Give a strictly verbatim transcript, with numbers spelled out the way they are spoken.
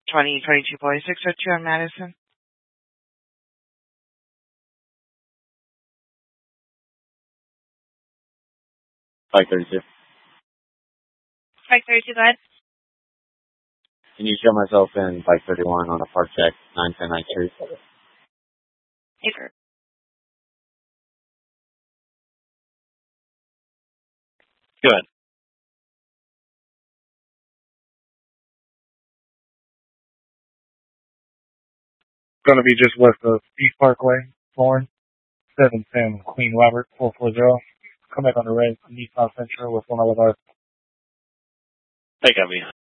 twenty twenty-two Boy six oh two on Madison. five thirty-two. five thirty-two, go ahead. Can you show myself in five thirty-one on a park check, nine ten ninth Street? Hey, sir. Go ahead. Going to be just west of East Parkway, Florence, seven ten Queen Robert, four four zero. Come back on the red, East South Central with one of our. Hey, Gabby.